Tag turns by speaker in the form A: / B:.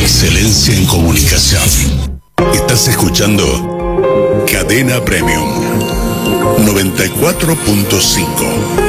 A: Excelencia en comunicación. Estás escuchando Cadena Premium 94.5.